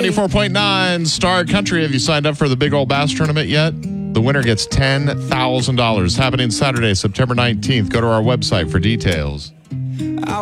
94.9 Star Country. Have you signed up for the Big Old Bass Tournament yet? The winner gets $10,000. Happening Saturday, September 19th. Go to our website for details.